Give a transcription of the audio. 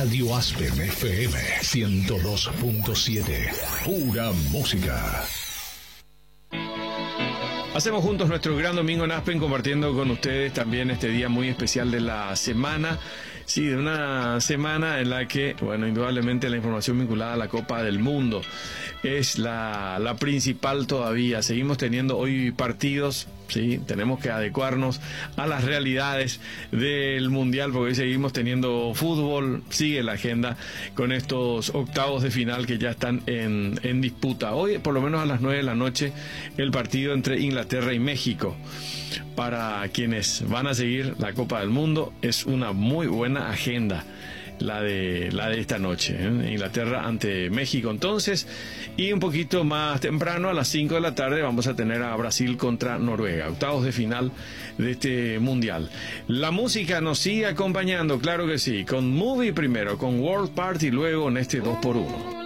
Radio Aspen FM 102.7. Pura música. Hacemos juntos nuestro gran domingo en Aspen, compartiendo con ustedes también este día muy especial de la semana. Sí, de una semana en la que, bueno, indudablemente la información vinculada a la Copa del Mundo es la principal todavía. Seguimos teniendo hoy partidos, sí, tenemos que adecuarnos a las realidades del Mundial, porque hoy seguimos teniendo fútbol, sigue la agenda con estos octavos de final que ya están en disputa. Hoy, por lo menos a las 9 de la noche, el partido entre Inglaterra y México. Para quienes van a seguir la Copa del Mundo, es una muy buena agenda la de esta noche, Inglaterra ante México entonces, y un poquito más temprano a las 5 de la tarde vamos a tener a Brasil contra Noruega, octavos de final de este mundial. La música nos sigue acompañando, claro que sí, con Movie primero, con World Party, luego en este 2x1.